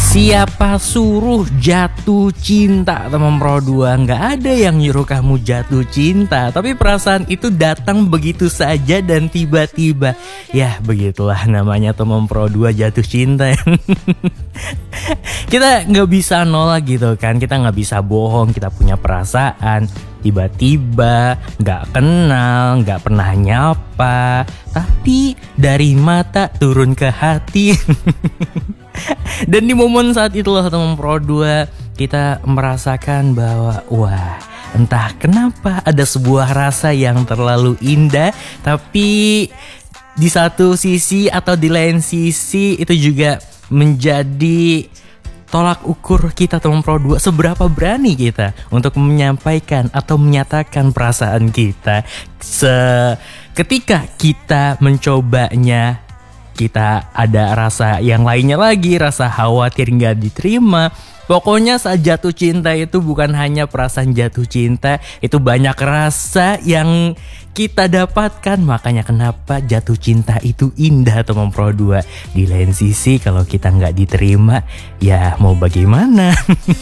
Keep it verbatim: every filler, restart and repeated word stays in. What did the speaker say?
Siapa suruh jatuh cinta teman Pro dua? Nggak ada yang nyuruh kamu jatuh cinta, tapi perasaan itu datang begitu saja dan tiba-tiba. Ya begitulah namanya teman Pro dua, jatuh cinta. Kita nggak bisa nolak gitu kan, kita nggak bisa bohong, kita punya perasaan. Tiba-tiba nggak kenal, nggak pernah nyapa, tapi dari mata turun ke hati. Dan di momen saat itulah teman Pro dua, kita merasakan bahwa wah, entah kenapa ada sebuah rasa yang terlalu indah, tapi di satu sisi atau di lain sisi itu juga menjadi tolak ukur kita teman Pro dua, seberapa berani kita untuk menyampaikan atau menyatakan perasaan kita. Seketika kita mencobanya, kita ada rasa yang lainnya lagi, rasa khawatir gak diterima. Pokoknya saat jatuh cinta itu bukan hanya perasaan jatuh cinta, itu banyak rasa yang kita dapatkan. Makanya kenapa jatuh cinta itu indah teman Pro dua. Di lain sisi kalau kita gak diterima, ya mau bagaimana?